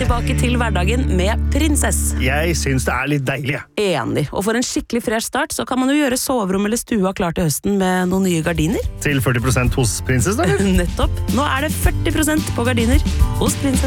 tilbake til hverdagen med Prinsess. Jeg synes det litt deilig. Enig. Og for en skikkelig fresh start, så kan man jo gjøre soverom eller stua klar til høsten med noen nye gardiner. Til 40% hos Prinsess, da? Nettopp. Nå det 40% på gardiner hos Prinsess.